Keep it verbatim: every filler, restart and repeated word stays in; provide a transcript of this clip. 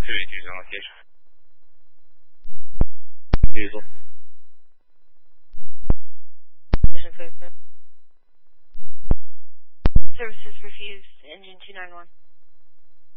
对举行了协商。继续做。 Services refused. Engine two nine one.